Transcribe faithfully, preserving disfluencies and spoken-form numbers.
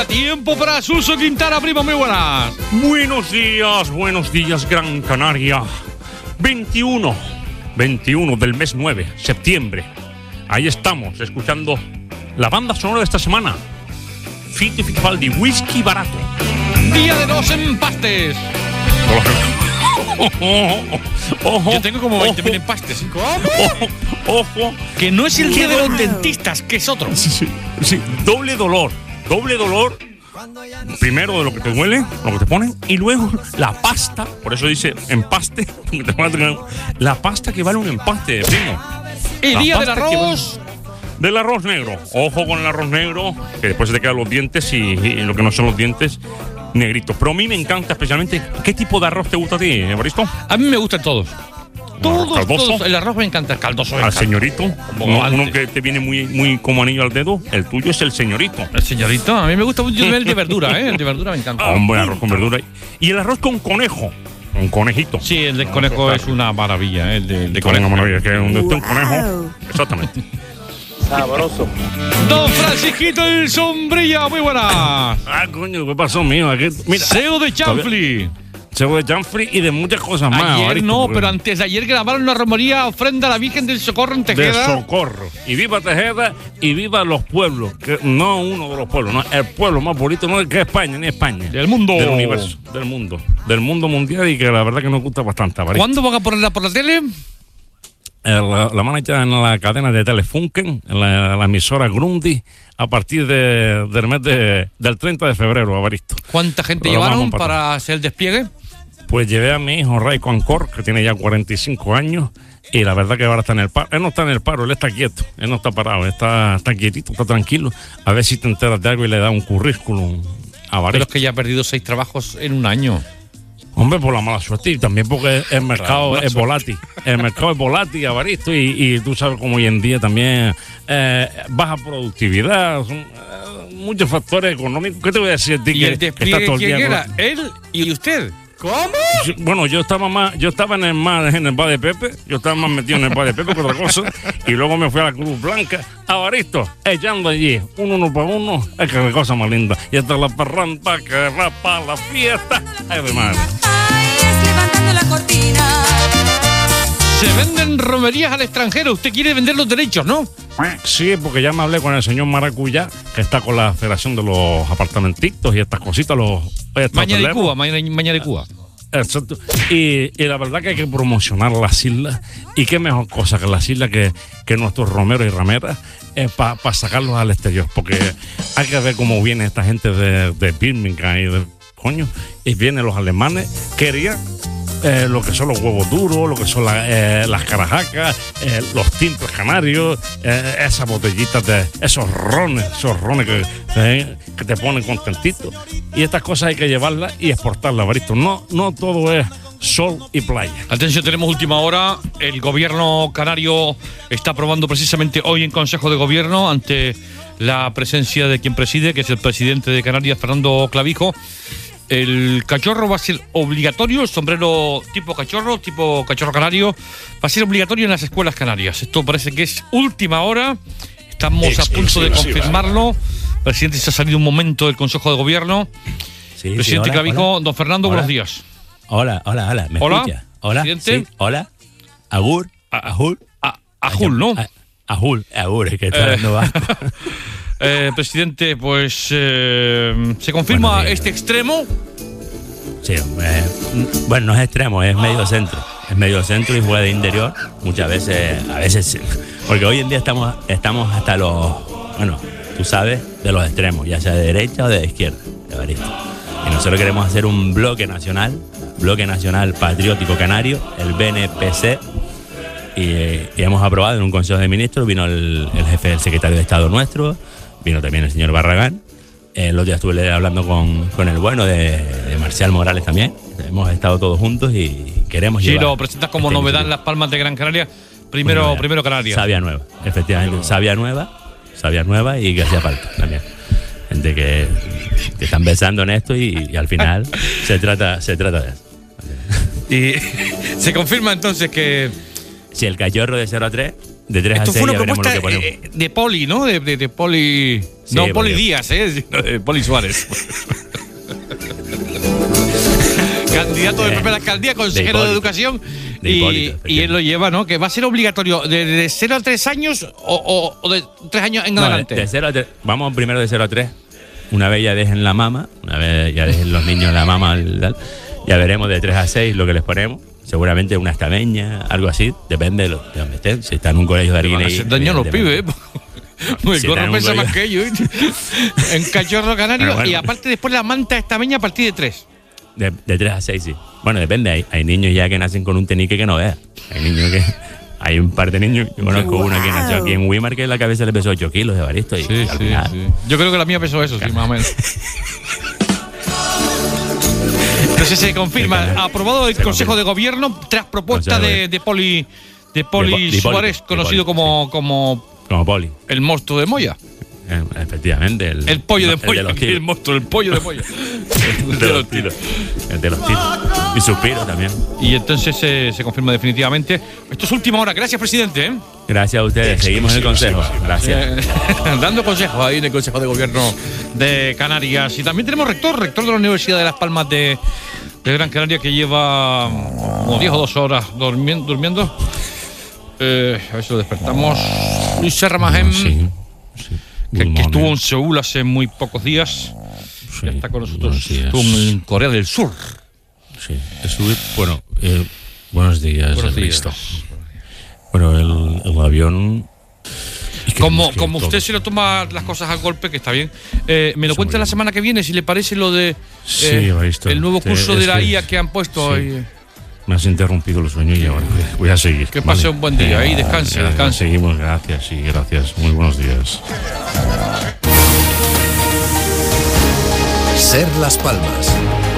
Queda tiempo para Suso Quintana, primo, muy buenas. Buenos días, buenos días, Gran Canaria. veintiuno, veintiuno del mes nueve, septiembre. Ahí estamos, escuchando la banda sonora de esta semana. Fito y Fittipaldi, Whisky Barato. Día de los empastes. Ojo, ojo, Yo tengo como veinte mil ojo, empastes. Ojo, ojo. Que no es el día de los dentistas, que es otro. Sí, sí, sí, doble dolor, doble dolor. Primero de lo que te duele, lo que te ponen, y luego la pasta, por eso dice empaste, porque te van a tener la pasta que vale un empaste, primo. El La día del pasta que arroz. vale- Del arroz negro. Ojo con el arroz negro, que después se te quedan los dientes y, y lo que no son los dientes negritos. Pero a mí me encanta especialmente. ¿Qué tipo de arroz te gusta a ti, Evaristo? A mí me gustan todos. Todos, caldoso. todos. El arroz me encanta, el caldoso me Al encanta. señorito. Como Uno, antes. uno que te viene muy, muy como anillo al dedo. El tuyo es el señorito. El señorito, a mí me gusta mucho el de verdura, ¿eh? El de verdura me encanta. Hombre, arroz con verdura. Y el arroz con conejo. Un conejito. Sí, el de conejo es una maravilla, ¿eh? El de, el de Con conejo. una maravilla, que donde esté un conejo. Exactamente. Sabroso. Don Francisquito el Sombrilla, muy buenas. Ah, coño, ¿qué pasó, mío? Aquí, mira, Seo de Chanfli. cebo de chanfri y de muchas cosas más. Ayer Evaristo, no, porque- pero antes de ayer grabaron una romería ofrenda a la Virgen del Socorro en de Tejeda. Socorro. Y viva Tejeda y viva los pueblos. Que no uno de los pueblos, no, el pueblo más bonito, no es que España, ni España. Del mundo. Del universo, del mundo. Del mundo mundial y que la verdad que nos gusta bastante. Evaristo. ¿Cuándo van a ponerla por la tele? Eh, La, la van a echar en la cadena de Telefunken, en la, la emisora Grundy, a partir de, del mes de, del treinta de febrero, Evaristo. ¿Cuánta gente Pero llevaron vamos para para hacer el despliegue? Pues llevé a mi hijo Raico Ancor, que tiene ya cuarenta y cinco años, y la verdad que ahora está en el paro. Él no está en el paro, él está quieto, él no está parado, está, está quietito, está tranquilo. A ver si te enteras de algo y le da un currículum a Pero Evaristo. es que ya ha perdido seis trabajos en un año. Hombre, por la mala suerte y también porque el mercado mala es volátil. El mercado es volátil, Evaristo, y, y tú sabes como hoy en día también eh, baja productividad, son, eh, muchos factores económicos. ¿Qué te voy a decir a ti ¿Y que, el que estás despliegue todo el quién día con- era? ¿Él y usted? ¿Cómo? Sí, bueno, yo estaba más, yo estaba en el más en el bar de Pepe, yo estaba más metido en el bar de Pepe que otra cosa, y luego me fui a la Cruz Blanca, a Evaristo, echando allí, uno uno para uno, es que cosa más linda, y hasta la parranda que va para la fiesta, ay de madre. Es levantando la cortina. Se venden romerías al extranjero. Usted quiere vender los derechos, ¿no? Sí, porque ya me hablé con el señor Maracuyá, que está con la Federación de los Apartamentitos y estas cositas, los estos Mañana de hoteleros. Cuba, mañana, mañana de Cuba. Exacto. Y, y la verdad que hay que promocionar las islas. Y qué mejor cosa que las islas que, que nuestros romeros y rameras para pa sacarlos al exterior. Porque hay que ver cómo viene esta gente de, de Birmingham y de coño. Y vienen los alemanes. Querían eh, lo que son los huevos duros, lo que son la, eh, las carajacas, eh, los tintos canarios, eh, esas botellitas de esos rones, esos rones que, eh, que te ponen contentito. Y estas cosas hay que llevarlas y exportarlas, Evaristo. No, no todo es sol y playa. Atención, tenemos última hora. El gobierno canario está aprobando precisamente hoy en Consejo de Gobierno, ante la presencia de quien preside, que es el presidente de Canarias, Fernando Clavijo. El cachorro va a ser obligatorio, el sombrero tipo cachorro, tipo cachorro canario, va a ser obligatorio en las escuelas canarias. Esto parece que es última hora. Estamos a punto de confirmarlo. El presidente se ha salido un momento del Consejo de Gobierno. Sí, sí, Presidente hola, Clavijo, hola. don Fernando, Hola. buenos días. Hola, hola, hola. ¿Me Hola, escucha? Hola, presidente. sí, hola. Agur, A- Ajul. A, Ajul, ¿no? A- Ajul, Agur, es que está Eh. hablando vasco. Eh, presidente, pues eh, se confirma Buenos días. este extremo. Sí, eh, bueno, no es extremo, es medio centro. Es medio centro y juega de interior. Muchas veces, a veces, sí. Porque hoy en día estamos, estamos hasta los, bueno, tú sabes, de los extremos, ya sea de derecha o de izquierda, Evaristo. Y nosotros queremos hacer un bloque nacional, bloque nacional patriótico canario, el B N P C, y, eh, y hemos aprobado en un consejo de ministros, vino el, el jefe del secretario de Estado nuestro, vino también el señor Barragán. Eh, el otro día estuve hablando con, con el bueno de, de Marcial Morales también. Hemos estado todos juntos y queremos Sí, llevar lo presentas como esta novedad en iniciativa. Las Palmas de Gran Canaria. Primero, Bueno, primero Canarias. Sabia nueva, efectivamente. Sabia nueva, sabia nueva y que hacía falta también. Gente que, que están pensando en esto y, y al final se trata se trata de eso. Y se confirma entonces que Si el cachorro de cero a tres de tres a Esto seis fue una ya veremos lo propuesta que ponemos. eh, de Poli, ¿no? De, de, de Poli. Sí, no, Poli porque- Díaz, ¿eh? Sino de Poli Suárez. Candidato del Eh, P P a la alcaldía, consejero de, Hipólito. Educación. De y, Hipólito, y él lo lleva, ¿no? Que va a ser obligatorio de, de cero a tres años o, o- o de tres años en No, de, adelante. de cero a tres. Vamos primero de cero a tres. Una vez ya dejen la mama, una vez ya dejen los niños la mama, y tal, ya veremos de tres a seis lo que les ponemos. Seguramente una estameña, algo así, depende de, lo, de donde estén. Si está en un colegio de Van a Arguineguín, hacer daño a los pibes, ¿eh? El Si gorro están en un pesa más colegio- que ellos. ¿eh? En cachorro canario. Pero bueno. Y aparte, después la manta estameña a partir de tres. De, de tres a seis, sí. Bueno, depende. Hay, hay niños ya que nacen con un tenique que no veas. Hay niños que. Hay un par de niños. Yo conozco uno que nació aquí en Weimar que en la cabeza le pesó ocho kilos de baristo. Y, al final- Yo creo que la mía pesó eso, sí, más o menos. Entonces se confirma, Se aprobado el confirma. Consejo de Gobierno tras propuesta Consejo de de, Gobierno. de Poli, de Poli De Po- de Hipólito, Suárez, de conocido Hipólito, como, como Como Poli. el monstruo de Moya. Eh, efectivamente. El, El pollo de el Moya. los el tiros. monstruo, el pollo de Moya. El de los tiros. El de los tiros. Y Suspiro también. Y entonces se, se confirma definitivamente. Esto es última hora. Gracias, presidente. ¿eh? Gracias a ustedes. Seguimos en el consejo. Gracias. Eh, dando consejos ahí en el Consejo de Gobierno de Canarias. Y también tenemos rector, rector de la Universidad de Las Palmas de, de Gran Canaria, que lleva como diez o dos horas durmiendo. durmiendo. Eh, a ver si lo despertamos. Luis Serra Mahem, Sí, sí. que, Good que estuvo en morning. Seúl hace muy pocos días. Sí, Ya está con nosotros. buenos días. Estuvo en Corea del Sur. Sí, estuve, bueno, eh, buenos días, Buenos días. Ernesto. Bueno, el, el avión... ¿y qué Como, tenemos que como usted todos? se lo toma las cosas a golpe, que está bien, eh, me lo Está cuenta muy la bien. semana que viene, si le parece lo de Sí, eh, Evaristo, el nuevo te- curso es de la que- I A que han puesto sí. ahí. Me has interrumpido el sueño y ahora voy- voy a seguir. Que pase un buen día, ahí, descanse, gracias, descanse. Seguimos, gracias, sí, gracias. Muy buenos días. Ser Las Palmas.